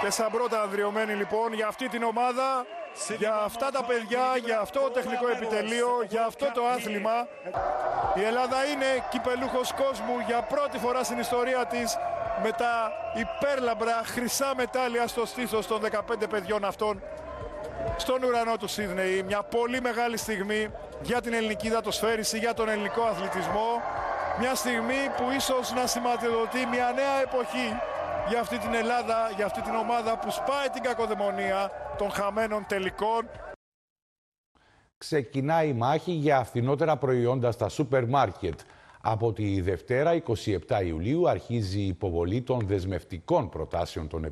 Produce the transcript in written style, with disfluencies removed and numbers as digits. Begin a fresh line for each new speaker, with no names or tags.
Και Σαμπρότα ανδριωμένη λοιπόν για αυτή την ομάδα, για αυτά τα παιδιά, για αυτό το τεχνικό επιτελείο, για αυτό το άθλημα. Η Ελλάδα είναι κυπελούχος κόσμου για πρώτη φορά στην ιστορία της, με τα υπέρλαμπρα χρυσά μετάλλια στο στήθος των 15 παιδιών αυτών στον ουρανό του Σίδνεϊ. Μια πολύ μεγάλη στιγμή για την ελληνική υδατοσφαίριση, για τον ελληνικό αθλητισμό. Μια στιγμή που ίσως να σηματοδοτεί μια νέα εποχή για αυτή την Ελλάδα, για αυτή την ομάδα που σπάει την κακοδαιμονία των χαμένων τελικών.
Ξεκινάει η μάχη για φθηνότερα προϊόντα στα σούπερ μάρκετ. Από τη Δευτέρα, 27 Ιουλίου, αρχίζει η υποβολή των δεσμευτικών προτάσεων των